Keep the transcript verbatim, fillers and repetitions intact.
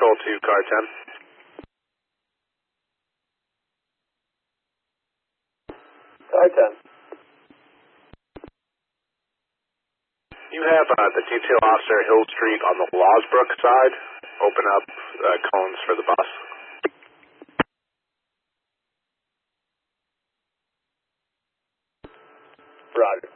Control to car ten. Car ten. You have uh, the detail officer Hill Street on the Lawsbrook side. Open up uh, cones for the bus. Roger.